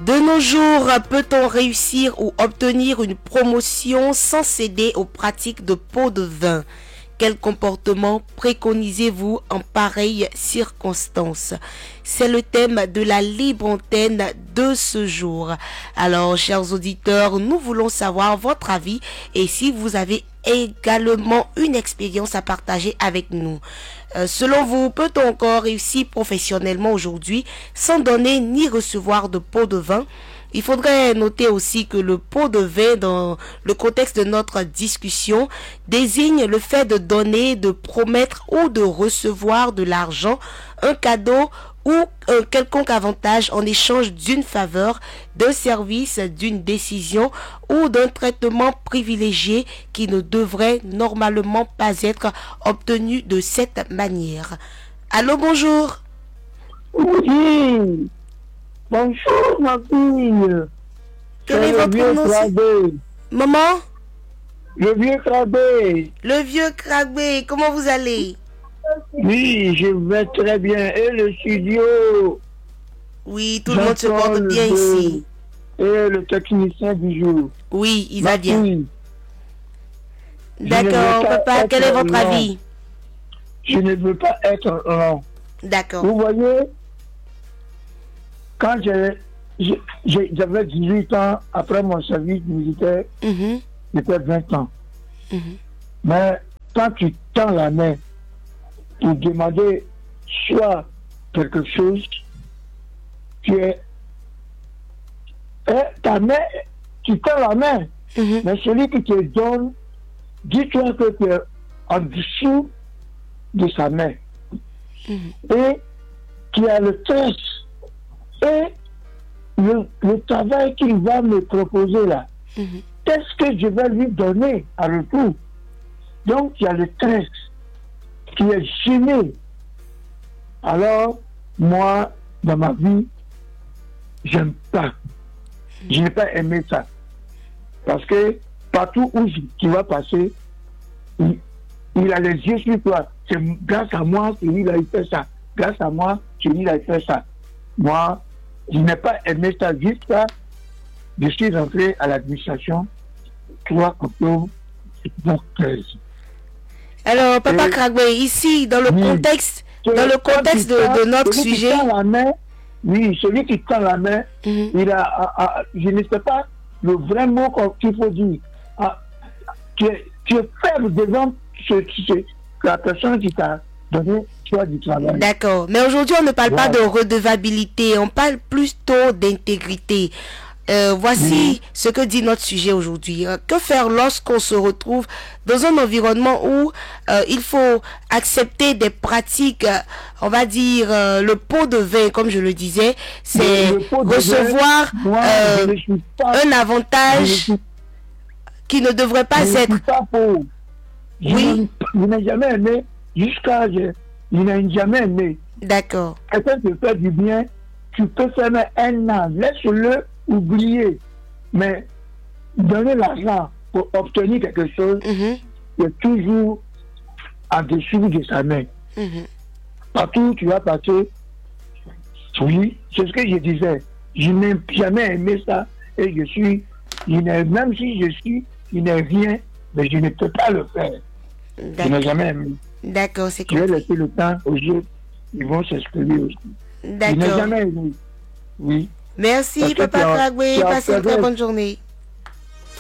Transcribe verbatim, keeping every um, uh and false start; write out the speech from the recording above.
De nos jours, peut-on réussir ou obtenir une promotion sans céder aux pratiques de pot de vin? Quel comportement préconisez-vous en pareille circonstance? C'est le thème de la libre antenne de ce jour. Alors, chers auditeurs, nous voulons savoir votre avis et si vous avez également une expérience à partager avec nous. Euh, selon vous, peut-on encore réussir professionnellement aujourd'hui sans donner ni recevoir de pot de vin? Il faudrait noter aussi que le pot de vin, dans le contexte de notre discussion, désigne le fait de donner, de promettre ou de recevoir de l'argent, un cadeau ou un quelconque avantage en échange d'une faveur, d'un service, d'une décision ou d'un traitement privilégié qui ne devrait normalement pas être obtenu de cette manière. Allô, bonjour. Oui. Bonjour, ma fille. Quel est votre nom? Maman? Le vieux Krabé. Le vieux Krabé, comment vous allez? Oui, je vais très bien. Et le studio? Oui, tout le monde se porte bien de... ici. Et le technicien du jour? Oui, il ma va bien. Fille. D'accord, papa, quel est votre long. avis? Je ne veux pas être long. D'accord. Vous voyez, quand j'avais dix-huit ans, après mon service militaire, Mm-hmm. j'étais vingt ans. Mm-hmm. Mais quand tu tends la main pour demander soit quelque chose, tu es... Et ta main, tu tends la main, Mm-hmm. mais celui qui te donne, dis-toi que tu es en dessous de sa main. Mm-hmm. Et tu as le test. Et le, le travail qu'il va me proposer là, Mm-hmm. qu'est-ce que je vais lui donner à retour? Donc, il y a le stress qui est gêné. Alors, moi, dans ma vie, j'aime pas. Je n'ai pas aimé ça. Parce que partout où tu vas passer, il, il a les yeux sur toi. C'est grâce à moi que lui, il a fait ça. Grâce à moi que lui, il a fait ça. Moi, je n'ai pas aimé ça. Juste ça, je suis rentré à l'administration trois octobre deux mille treize. Alors, Papa Et- Krabé, ici, dans le Oui. contexte, Que dans le quand contexte tu de, tends- de notre celui qui sujet, tend la main, oui, celui qui tend la main, Mhm. il a, a- a- je ne sais pas le vrai mot qu'on- qu'il faut dire. Ah, tu, es, tu es faible devant ce, ce, la personne qui t'a donné toi du travail. D'accord. Mais aujourd'hui, on ne parle pas de Voilà. redevabilité, on parle plutôt d'intégrité. Euh, voici ce que dit notre sujet aujourd'hui. Euh, Que faire lorsqu'on se retrouve dans un environnement où euh, il faut accepter des pratiques, euh, on va dire euh, le pot de vin, comme je le disais, c'est Le- le pot de recevoir vin, moi, euh, je ne suis pas, un je ne avantage suis, qui ne devrait pas je ne être. suis pas pauvre. Je Oui. n'ai- je n'ai jamais aimé, jusqu'à je, je n'ai jamais aimé. D'accord. Quelqu'un te fait du bien, tu peux faire même un an, laisse-le oublier. Mais donner l'argent pour obtenir quelque chose, Mhm, c'est toujours en dessous de sa main. mhm. Partout où tu vas passer, oui, c'est ce que je disais. Je n'ai jamais aimé ça et je suis, je n'ai- même si je suis, je n'ai rien, mais je ne peux pas le faire. Je n'ai D'accord. jamais aimé. D'accord, c'est Je vais compris. laisser le temps aux jeux, ils vont s'exprimer aussi. Je n'ai D'accord. jamais aimé. Oui. Merci, Parce que Papa tu as- Krabé. tu as Passez une très observé- bonne journée.